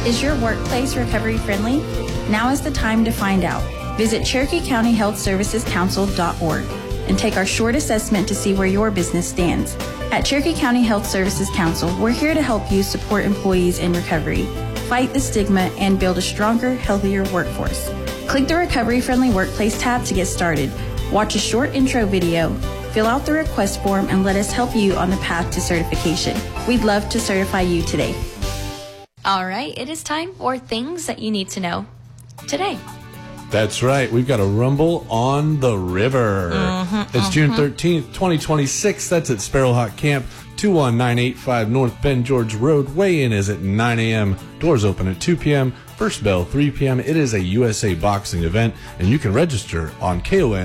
Is your workplace recovery friendly? Now is the time to find out. Visit CherokeeCountyHealthServicesCouncil.org and take our short assessment to see where your business stands. At Cherokee County Health Services Council, we're here to help you support employees in recovery, fight the stigma, and build a stronger, healthier workforce. Click the Recovery Friendly Workplace tab to get started. Watch a short intro video, fill out the request form, and let us help you on the path to certification. We'd love to certify you today. All right, it is time for things that you need to know today. That's right. We've got a Rumble on the River. It's June 13th, 2026. That's at Sparrowhawk Camp, 21985 North Bend George Road. Weigh-in is at 9 a.m. Doors open at 2 p.m. First bell, 3 p.m. It is a USA boxing event, and you can register on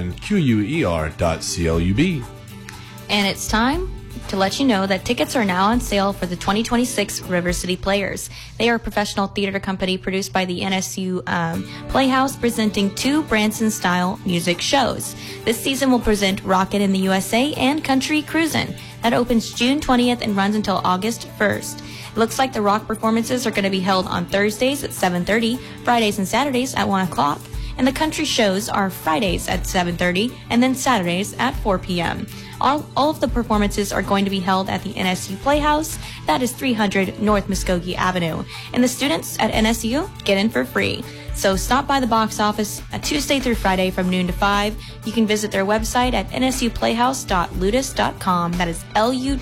konquer.club. And it's time to let you know that tickets are now on sale for the 2026 River City Players. They are a professional theater company produced by the NSU Playhouse, presenting 2 Branson-style music shows. This season will present Rocket in the USA and Country Cruisin'. That opens June 20th and runs until August 1st. It looks like the rock performances are going to be held on Thursdays at 7:30, Fridays and Saturdays at 1 o'clock, and the country shows are Fridays at 7:30 and then Saturdays at 4 p.m. All of the performances are going to be held at the NSU Playhouse. That is 300 North Muskogee Avenue. And the students at NSU get in for free. So stop by the box office Tuesday through Friday from noon to 5. You can visit their website at nsuplayhouse.ludus.com. That is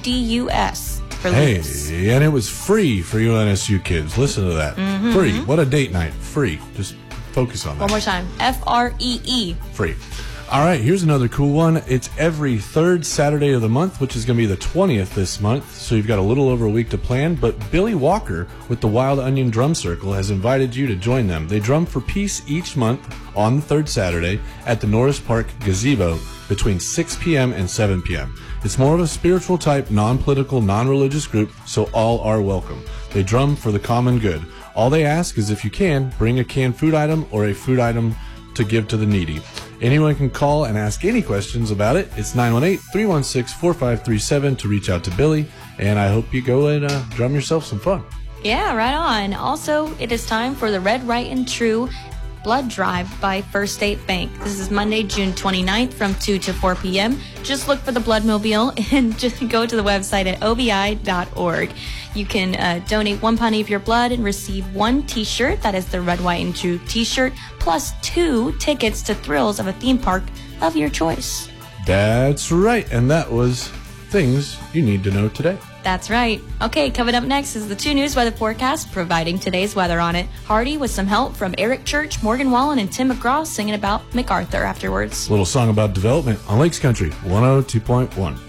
Ludus. Hey, and it was free for you NSU kids. Listen to that. Free. What a date night. Free. Just focus on that. One more time. Free. Free. All right, here's another cool one. It's every third Saturday of the month, which is going to be the 20th this month, so you've got a little over a week to plan, but Billy Walker with the Wild Onion Drum Circle has invited you to join them. They drum for peace each month on the third Saturday at the Norris Park Gazebo between 6 p.m. and 7 p.m. It's more of a spiritual type, non-political, non-religious group, so all are welcome. They drum for the common good. All they ask is if you can, bring a canned food item or a food item to give to the needy. Anyone can call and ask any questions about it. It's 918-316-4537 to reach out to Billy, and I hope you go and drum yourself some fun. Yeah, right on. Also, it is time for the Red, Right, and True Blood Drive by First State Bank. This is Monday, June 29th from 2 to 4 p.m. Just look for the Bloodmobile and just go to the website at obi.org. You can donate £1 of your blood and receive 1 t-shirt. That is the Red, White, and True t-shirt, plus 2 tickets to Thrills of a theme park of your choice. That's right, and that was things you need to know today. That's right. Okay, coming up next is the 2 News weather forecast, providing today's weather on it. Hardy with some help from Eric Church, Morgan Wallen, and Tim McGraw singing about MacArthur afterwards. A little song about development on Lakes Country 102.1.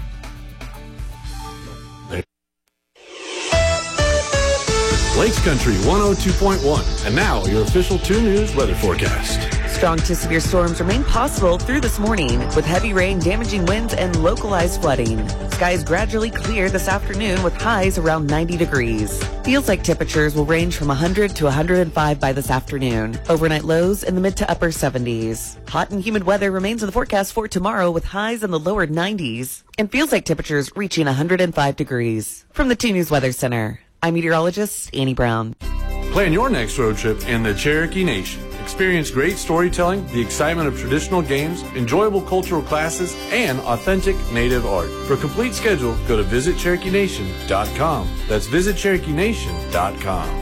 Lakes Country 102.1. And now your official 2 News weather forecast. Strong to severe storms remain possible through this morning, with heavy rain, damaging winds, and localized flooding. Skies gradually clear this afternoon with highs around 90 degrees. Feels like temperatures will range from 100 to 105 by this afternoon. Overnight lows in the mid to upper 70s. Hot and humid weather remains in the forecast for tomorrow with highs in the lower 90s. And feels like temperatures reaching 105 degrees. From the 2 News Weather Center, I'm meteorologist Annie Brown. Plan your next road trip in the Cherokee Nation. Experience great storytelling, the excitement of traditional games, enjoyable cultural classes, and authentic native art. For a complete schedule, go to visitcherokeenation.com. That's visitcherokeenation.com.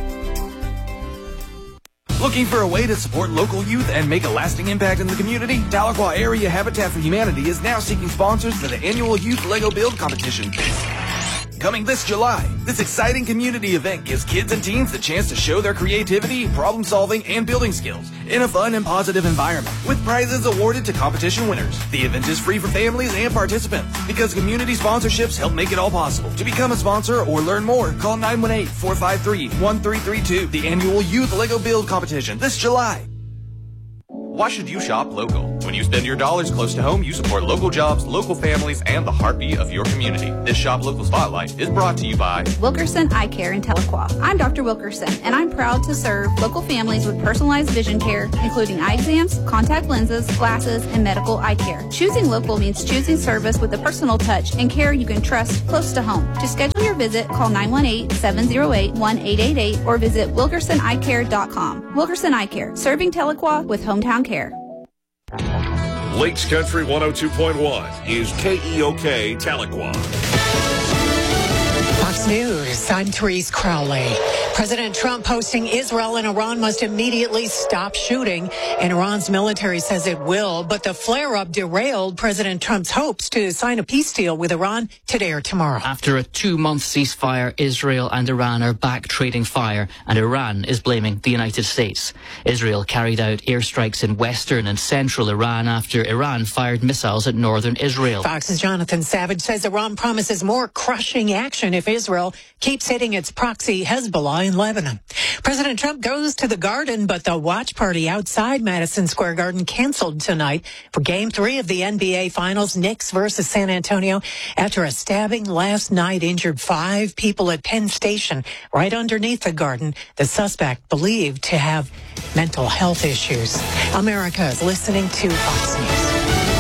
Looking for a way to support local youth and make a lasting impact in the community? Tahlequah Area Habitat for Humanity is now seeking sponsors for the annual Youth Lego Build Competition. Coming this July, this exciting community event gives kids and teens the chance to show their creativity, problem solving, and building skills in a fun and positive environment, with prizes awarded to competition winners. The event is free for families and participants because community sponsorships help make it all possible. To become a sponsor or learn more, call 918-453-1332. The annual Youth Lego Build Competition this July. Why should you shop local? When you spend your dollars close to home, you support local jobs, local families, and the heartbeat of your community. This Shop Local Spotlight is brought to you by Wilkerson Eye Care in Tahlequah. I'm Dr. Wilkerson, and I'm proud to serve local families with personalized vision care, including eye exams, contact lenses, glasses, and medical eye care. Choosing local means choosing service with a personal touch and care you can trust close to home. To schedule your visit, call 918-708-1888 or visit wilkersoneyecare.com. Wilkerson Eye Care, serving Tahlequah with hometown care. Lakes Country 102.1 is KEOK Tahlequah. Fox News, I'm Therese Crowley. President Trump posting Israel and Iran must immediately stop shooting, and Iran's military says it will, but the flare-up derailed President Trump's hopes to sign a peace deal with Iran today or tomorrow. After a 2-month ceasefire, Israel and Iran are back trading fire, and Iran is blaming the United States. Israel carried out airstrikes in western and central Iran after Iran fired missiles at northern Israel. Fox's Jonathan Savage says Iran promises more crushing action if Israel keeps hitting its proxy Hezbollah in Lebanon. President Trump goes to the Garden, but the watch party outside Madison Square Garden canceled tonight for Game 3 of the NBA Finals, Knicks versus San Antonio. After a stabbing last night injured 5 people at Penn Station right underneath the Garden. The suspect believed to have mental health issues. America is listening to Fox News.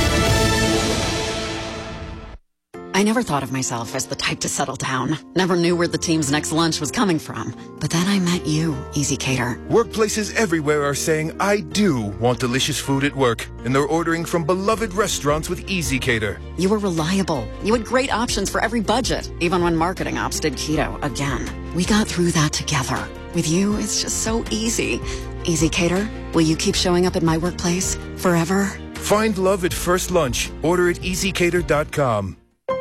I never thought of myself as the type to settle down. Never knew where the team's next lunch was coming from. But then I met you, Easy Cater. Workplaces everywhere are saying, I do want delicious food at work. And they're ordering from beloved restaurants with Easy Cater. You were reliable. You had great options for every budget, even when marketing ops did keto again. We got through that together. With you, it's just so easy. Easy Cater, will you keep showing up at my workplace forever? Find love at first lunch. Order at easycater.com.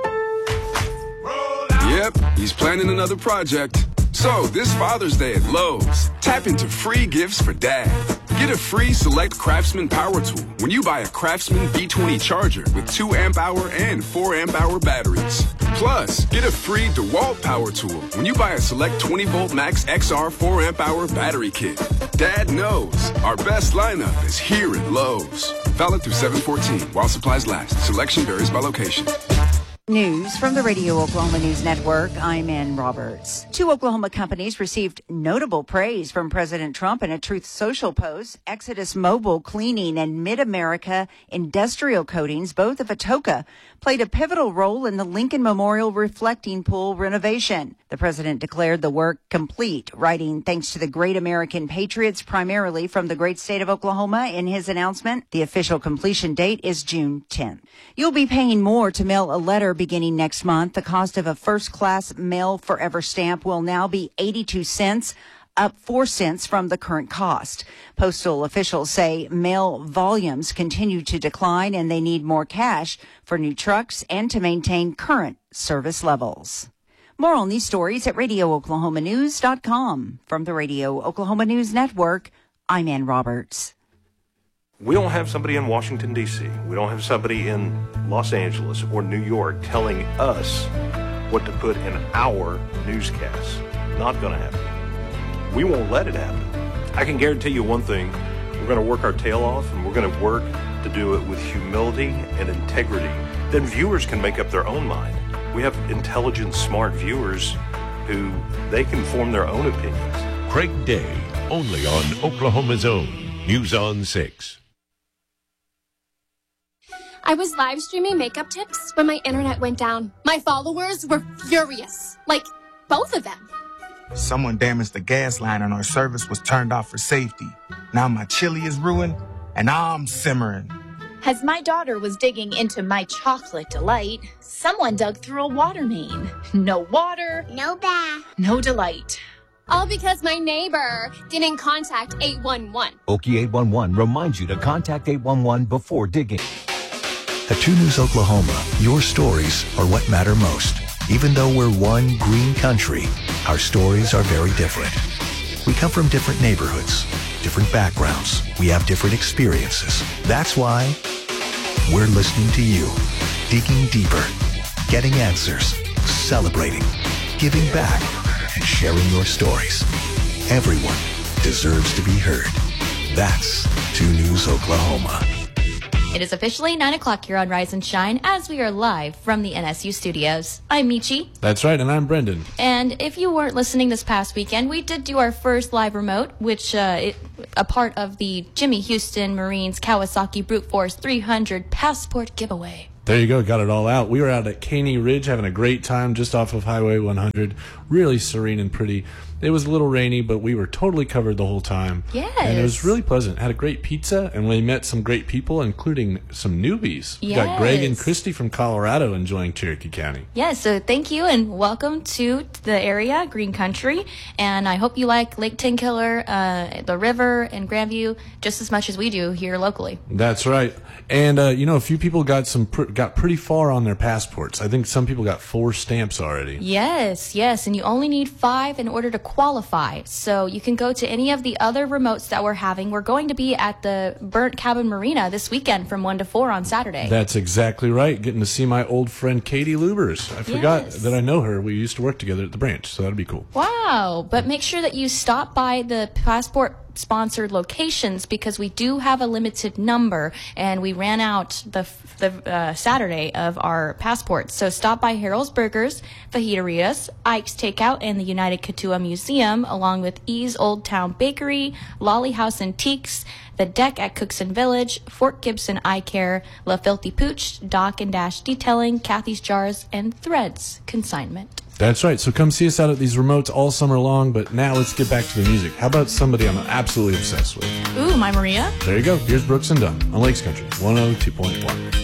Yep, he's planning another project. So, this Father's Day at Lowe's, tap into free gifts for Dad. Get a free Select Craftsman power tool when you buy a Craftsman B20 charger with 2 amp-hour and 4 amp-hour batteries. Plus, get a free DeWalt power tool when you buy a Select 20-volt Max XR 4 amp-hour battery kit. Dad knows our best lineup is here at Lowe's. Valid through 7/14 while supplies last. Selection varies by location. News from the Radio Oklahoma News Network. I'm Ann Roberts. 2 Oklahoma companies received notable praise from President Trump in a Truth Social post. Exodus Mobile Cleaning and Mid-America Industrial Coatings, both of Atoka, played a pivotal role in the Lincoln Memorial Reflecting Pool renovation. The president declared the work complete, writing thanks to the great American patriots, primarily from the great state of Oklahoma, in his announcement. The official completion date is June 10th. You'll be paying more to mail a letter beginning next month. The cost of a first-class Mail Forever stamp will now be 82 cents, up 4 cents from the current cost. Postal officials say mail volumes continue to decline and they need more cash for new trucks and to maintain current service levels. More on these stories at RadioOklahomaNews.com. From the Radio Oklahoma News Network, I'm Ann Roberts. We don't have somebody in Washington, D.C. We don't have somebody in Los Angeles or New York telling us what to put in our newscasts. Not going to happen. We won't let it happen. I can guarantee you one thing. We're going to work our tail off, and we're going to work to do it with humility and integrity. Then viewers can make up their own mind. We have intelligent, smart viewers who they can form their own opinions. Craig Day, only on Oklahoma's Own News on 6. I was live streaming makeup tips when my internet went down. My followers were furious. Like, both of them. Someone damaged the gas line and our service was turned off for safety. Now my chili is ruined and I'm simmering. As my daughter was digging into my chocolate delight, someone dug through a water main. No water, No bath. no delight. All because my neighbor didn't contact 811. Okie 811 reminds you to contact 811 before digging. At 2 News Oklahoma, your stories are what matter most. Even though we're one green country, our stories are very different. We come from different neighborhoods, different backgrounds. We have different experiences. That's why we're listening to you, digging deeper, getting answers, celebrating, giving back, and sharing your stories. Everyone deserves to be heard. That's 2 News Oklahoma. It is officially 9 o'clock here on Rise and Shine as we are live from the NSU studios. I'm Michi. That's right, and I'm Brendan. And if you weren't listening this past weekend, we did do our first live remote, which a part of the Jimmy Houston Marines Kawasaki Brute Force 300 Passport giveaway. There you go, got it all out. We were out at Caney Ridge having a great time just off of Highway 100. Really serene and pretty. It was a little rainy, but we were totally covered the whole time. Yes. And it was really pleasant. Had a great pizza, and we met some great people, including some newbies. Yes. We got Greg and Christy from Colorado enjoying Cherokee County. Yes, so thank you and welcome to the area, Green Country. And I hope you like Lake Tenkiller, the river, and Grandview just as much as we do here locally. That's right. And, a few people got pretty far on their passports. I think some people got 4 stamps already. Yes, and you only need 5 in order to qualify. So you can go to any of the other remotes that we're having. We're going to be at the Burnt Cabin Marina this weekend from 1 to 4 on Saturday. That's exactly right. Getting to see my old friend Katie Lubers. I forgot that I know her. We used to work together at the branch, so that'll be cool. Wow. But make sure that you stop by the passport sponsored locations because we do have a limited number and we ran out the Saturday of our passports. So stop by Harold's Burgers, Fajitaritas, Ike's Takeout, and the United Katua Museum, along with E's Old Town Bakery, Lolly House Antiques, The Deck at Cookson Village, Fort Gibson Eye Care, La Filthy Pooch, Dock and Dash Detailing, Kathy's Jars, and Threads Consignment. That's right. So come see us out at these remotes all summer long. But now let's get back to the music. How about somebody I'm absolutely obsessed with? Ooh, my Maria. There you go. Here's Brooks and Dunn on Lakes Country 102.1.